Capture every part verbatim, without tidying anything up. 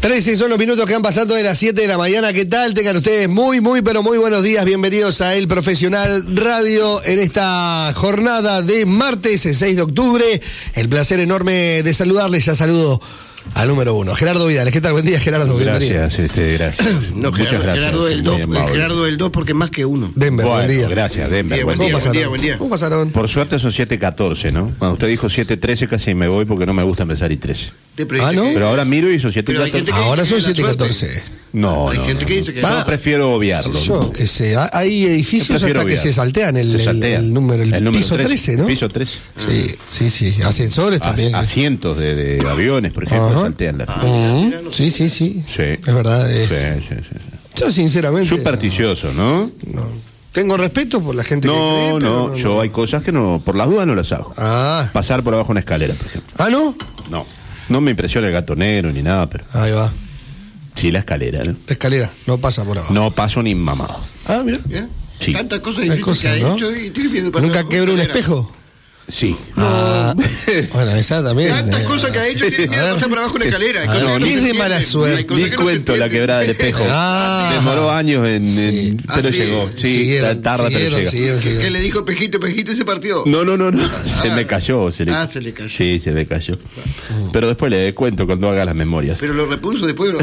trece son los minutos que han pasado de las siete de la mañana. ¿Qué tal? Tengan ustedes muy, muy, pero muy buenos días. Bienvenidos a El Profesional Radio en esta jornada de martes, el seis de octubre. El placer enorme de saludarles. Ya saludo al número uno, Gerardo Vidal. ¿Qué tal? Buen día, Gerardo. Gracias, este, gracias. No, Muchas Gerardo, gracias. Gerardo del dos, Gerardo del dos porque es más que uno. Denver, Bueno, buen día. Gracias, Denver. Bien, buen buen día. día, buen día, buen día. ¿Cómo pasaron? Por suerte son siete catorce, ¿no? Cuando usted dijo siete trece casi me voy porque no me gusta empezar y trece. Ah, ¿no? Pero ahora miro y son siete Pero hay catorce. gente que Ahora dice son que la siete catorce. suerte. No, Hay no, gente no, que no. dice que Yo no. prefiero obviarlo. Yo, que sé, hay edificios Yo prefiero hasta que obviar. se saltean el, Se el- saltea. el número, el, El número piso trece, ¿no? Piso trece. Sí, sí, sí. Ascensores As- también. asientos de, de aviones, por ejemplo, Ajá. saltean la Ah, Ujú. mira, no Sí, sí, sí. Sí. Es verdad. eh. Sí, sí, sí, sí. Yo, sinceramente. Supersticioso, ¿no? no. Tengo respeto por la gente que cree, No, pero no, yo hay cosas que no, por las dudas no las hago. Ah. Pasar por abajo una escalera, por ejemplo. Ah, ¿no? No, no me impresiona el gato negro ni nada, pero Ahí va. sí la escalera, ¿no? La escalera, no pasa por abajo. No paso ni mamado. Ah, mira. ¿Eh? Sí. Tantas cosas Hay difíciles cosas, que ha ¿no? hecho y tiene miedo de pasar ¿Nunca por quebró un escalera. espejo? Sí. Ah, bueno, esa también. Tantas eh. cosas que ha hecho y tiene miedo de pasar por abajo una escalera. Hay Ah, cosas no, que no. se ¿Qué es de entienden. mala Hay suerte? cosas Ni que no se cuento la entienden. quebrada del espejo. Ah. Demoró años en, en- Sí. pero Ah, sí. llegó. Sí, Siguieron, tarda pero siguieron, llega. siguieron, Que siguieron. le dijo pejito, pejito y se partió. No, no, no, no. Se Ah. me cayó. Se le... Ah, se le cayó. Sí, se me cayó. Pero después le cuento cuando haga las memorias. Pero lo repuso después. ¿No?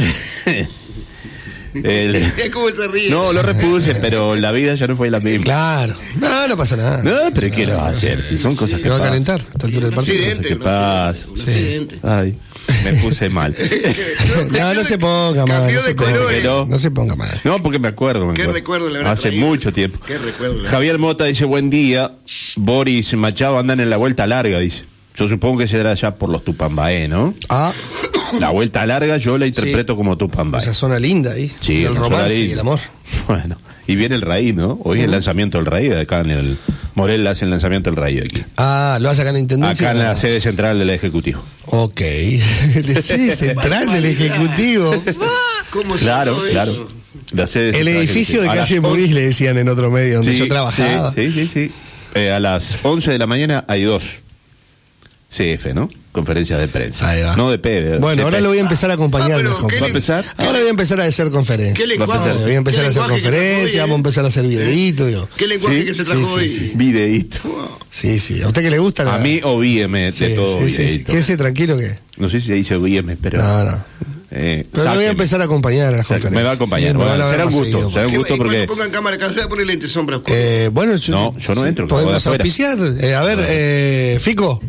El- Es como se ríe. No, lo repuse, pero la vida ya no fue la misma. Claro. No, no pasa nada. No, pero ¿qué lo va a hacer? Si son cosas Se que va a pasan. calentar a esta altura del Un partido. accidente, ¿Qué un pasa? accidente, un Sí. accidente. Ay, me puse mal. No, no se ponga mal. Cambió No se de ponga, colores. Pero- no se ponga mal. No, porque me acuerdo. Me Qué acuerdo. recuerdo le habrá Hace traído. mucho tiempo. Qué recuerdo le habrá- Javier Mota dice, buen día. Boris Machado andan en la vuelta larga, dice. Yo supongo que será ya por los Tupambaé, ¿no? Ah, La vuelta larga yo la interpreto como Tupambaé. esa zona linda ahí. Sí, el una romance zona y linda. el amor. Bueno, y viene el raíz, ¿no? Hoy es el lanzamiento del raíz, acá en el... Morel hace el lanzamiento del raíz aquí. Ah, lo hace acá en la intendencia. Acá en la sede central del Ejecutivo. Ok. La sede central del Ejecutivo. ¿Cómo se Claro, hizo eso? claro. La sede El central del edificio de Ejecutivo. A calle las Muris le decían en otro medio donde Sí, yo trabajaba. Sí, sí, sí. sí. Eh, a las once de la mañana hay dos C F, ¿no? Conferencias de prensa. Ahí va. No de P D. Bueno, C P. ahora lo voy a empezar a acompañar. Ah, pero en las ¿qué conferencias. ¿Va a empezar? Ahora voy a empezar a hacer conferencias. ¿Qué Va a lenguaje? empezar. Voy a empezar a hacer ¿Qué lenguaje que trajo conferencias, hoy, vamos a eh? empezar a hacer videitos. digo. ¿Qué lenguaje Sí, que se sí, trajo sí, hoy? sí. Videíto. Sí, sí. ¿A usted que le gusta? la- A mí o víeme Sí, de todo sí, sí, sí. videíto. Quédese tranquilo que. No sé si se dice víeme, pero... No, no. eh, Pero lo voy a sáqueme. empezar a acompañar a las O sea, conferencias. me va a acompañar. Sí, me Bueno, van a ver será un más gusto, seguido. será un ¿Qué- gusto y porque... Cuando pongan cámara, cansada, poner lentes sombra oscura. Eh, bueno, yo, No, yo no entro, lo hago de podemos afuera. auspiciar. Eh, a ver, eh, Fico.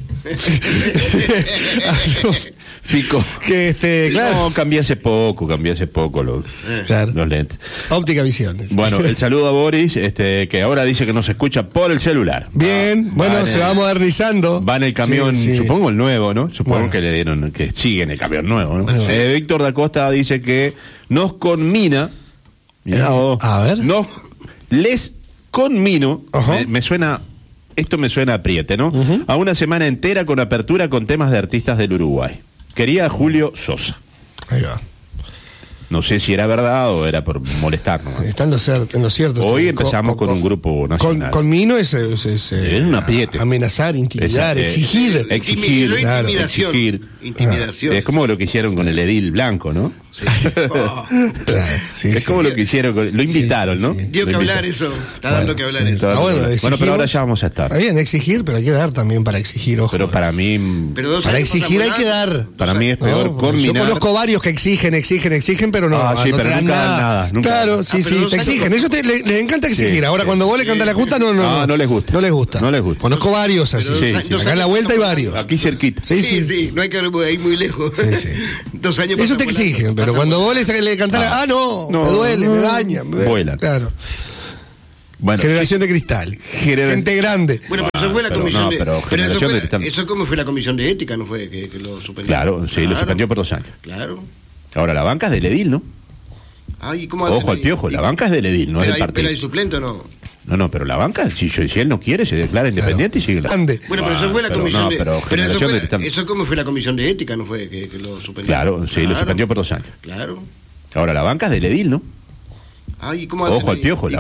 Fico. Que este, claro. No, cambié hace poco, cambié hace poco los, Claro. los lentes. Óptica Visiones. Bueno, el saludo a Boris, este, que ahora dice que nos escucha por el celular. Bien, Va- bueno, va en se el- va modernizando. Va en el camión, Sí, sí. supongo el nuevo, ¿no? Supongo Bueno. que le dieron, que sigue en el camión nuevo, ¿no? Bueno. Eh, Víctor da Costa dice que nos conmina, mirá Eh, vos, a ver. nos, les conmino, Ajá. me, me suena, esto me suena apriete, ¿no? Ujú. A una semana entera con apertura con temas de artistas del Uruguay. Quería a Julio Sosa. Ahí va. No sé si era verdad o era por molestar, ¿no? Está en lo cierto. En lo cierto. Hoy Con- empezamos con un grupo Con, nacional. con Mino es, es, es, eh, Es un apriete. amenazar, intimidar, Esa- eh, exigir. eh, exigir, Intimi- claro, intimidación. exigir. Intimidación. Es como lo que hicieron con el Edil Blanco, ¿no? Sí. Oh, Claro, sí, es sí. como lo que hicieron con... Lo invitaron, ¿no? sí. dio que Lo hablar invitaron. eso. Está dando que hablar sí. eso. Ah, bueno, bueno, exigimos. pero ahora ya vamos a estar. Está bien, exigir, pero hay que dar también para exigir, ojo. Pero para mí... Pero dos Para años exigir pasan hay que volando. dar. Para mí es No, peor porque yo conminar... conozco varios que exigen, exigen, exigen, pero no, Ah, sí, no pero te dan nunca dan nada, nunca claro, dan. sí, Ah, pero sí, dos te años exigen. con- Eso te, le- les encanta exigir. Sí, Ahora, sí. cuando vos le cantás la justa, no, no, No, no les gusta. No les gusta. No les gusta. Conozco varios así. Pero Sí, dos sí. años- Acá en la vuelta hay dos años varios. Aquí cerquita. Sí, Sí, sí. sí, no hay que ir muy lejos. Sí, sí. Dos años Eso pasan te volando. exigen, pero Pasan cuando vos volando. le, le cantás, ah, no, No, me duele, me no. daña. me- Vuelan. Claro. Bueno, Generación de cristal. Genera- Gente grande. Bueno, pero eso fue la pero comisión no, de... pero eso, generación fue de la- cristal. eso como fue la comisión de ética, ¿no fue? Que, que lo suspendió. Claro, sí, lo Claro. suspendió por dos años. Claro. Ahora, la banca es del Edil, ¿no? Ay, ¿cómo hacen Ojo al ahí? piojo, la banca es del Edil, no es pero del hay, pero hay partido. suplente o no. No, no, pero la banca, si, yo- si él no quiere, se declara independiente y sigue la... Grande. Bueno, pero eso Ah, fue la pero comisión no, de... pero eso, generación fue de la- cristal. eso como fue la comisión de ética, ¿no fue? Que, que lo suspendió. Claro, sí, lo Claro. suspendió por dos años. Claro. Ahora, la banca es del Edil, ¿no? Ay, ¿cómo hacen Ojo al ahí? piojo, la